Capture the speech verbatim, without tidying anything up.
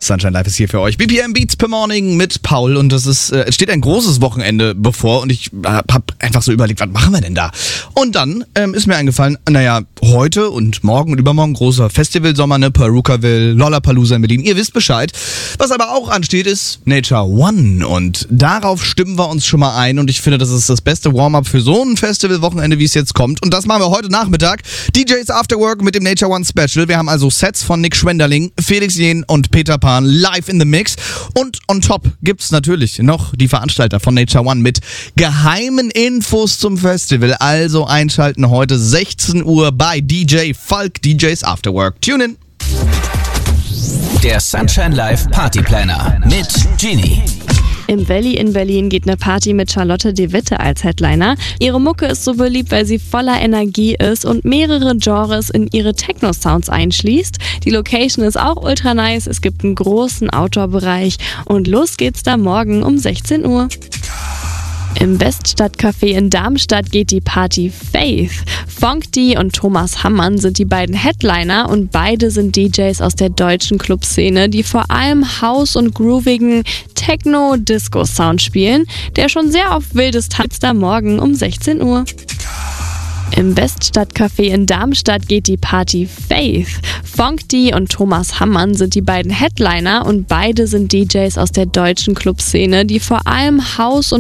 Sunshine Live ist hier für euch. B P M Beats per Morning mit Paul und das ist, äh, es steht ein großes Wochenende bevor und ich äh, habe einfach so überlegt, was machen wir denn da? Und dann ähm, ist mir eingefallen, naja, heute und morgen und übermorgen großer Festivalsommer, ne, Perukaville, Lollapalooza in Berlin. Ihr wisst Bescheid. Was aber auch ansteht, ist Nature One und darauf stimmen wir uns schon mal ein und ich finde, das ist das beste Warm-up für so ein Festivalwochenende, wie es jetzt kommt. Und das machen wir heute Nachmittag. D Js After Work mit dem Nature One Special. Wir haben also Sets von Nick Schwenderling, Felix Jähn und Peter Pan live in the mix. Und on top gibt's natürlich noch die Veranstalter von Nature One mit geheimen Infos zum Festival. Also einschalten heute sechzehn Uhr bei D J Falk, D Js After Work. Tune in. Der Sunshine Live Party Planner mit Genie. Im Valley in Berlin geht eine Party mit Charlotte de Witte als Headliner. Ihre Mucke ist so beliebt, weil sie voller Energie ist und mehrere Genres in ihre Techno-Sounds einschließt. Die Location ist auch ultra nice, es gibt einen großen Outdoor-Bereich und los geht's da morgen um sechzehn Uhr. Im Weststadtcafé in Darmstadt geht die Party Faith. Fonk D und Thomas Hammann sind die beiden Headliner und beide sind D Js aus der deutschen Clubszene, die vor allem House- und groovigen Techno-Disco-Sound spielen, der schon sehr auf wildes Tanz da morgen um sechzehn Uhr. Im Weststadtcafé in Darmstadt geht die Party Faith. Fonk D und Thomas Hammann sind die beiden Headliner und beide sind D Js aus der deutschen Clubszene, die vor allem House- und